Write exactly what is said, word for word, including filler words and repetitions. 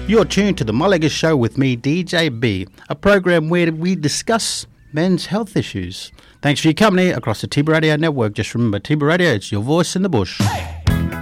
You're tuned to the Mulligas Show with me, D J B, a program where we discuss men's health issues. Thanks for your company across the Tiba Radio Network. Just remember, Tiba Radio, it's your voice in the bush. Hey.